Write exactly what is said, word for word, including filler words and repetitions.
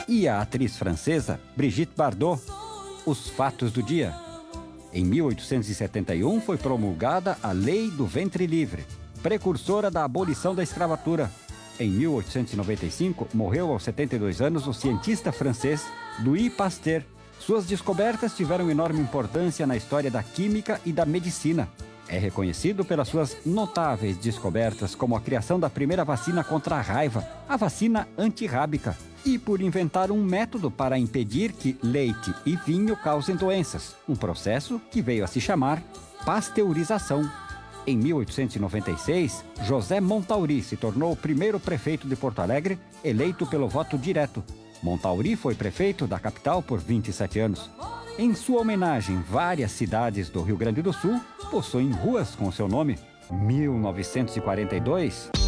E a atriz francesa Brigitte Bardot. Os fatos do dia. Em mil oitocentos e setenta e um foi promulgada a Lei do Ventre Livre, precursora da abolição da escravatura. Em mil oitocentos e noventa e cinco, morreu aos setenta e dois anos o cientista francês Louis Pasteur. Suas descobertas tiveram enorme importância na história da química e da medicina. É reconhecido pelas suas notáveis descobertas, como a criação da primeira vacina contra a raiva, a vacina antirrábica, e por inventar um método para impedir que leite e vinho causem doenças, um processo que veio a se chamar pasteurização. Em mil oitocentos e noventa e seis, José Montauri se tornou o primeiro prefeito de Porto Alegre, eleito pelo voto direto. Montauri foi prefeito da capital por vinte e sete anos. Em sua homenagem, várias cidades do Rio Grande do Sul possuem ruas com seu nome. mil novecentos e quarenta e dois,